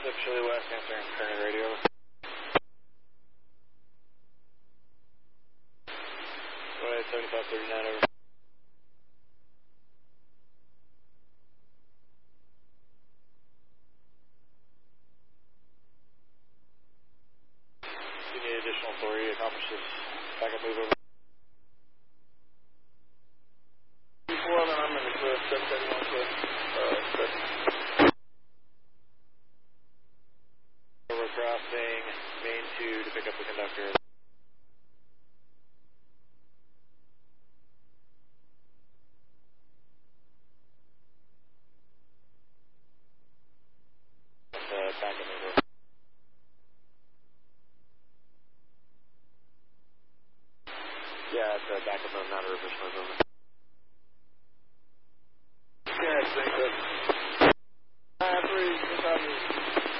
Pacific Chili West, answering current radio. Go ahead, 7539 over. You need additional authority to accomplish this backup move over. 4, then I'm in the cliff, 771 cliff. We're crossing main 2 to pick up the conductor. Backup move over. Yeah, it's a backup move, not a reverse move over. Yeah, it's been good. 3,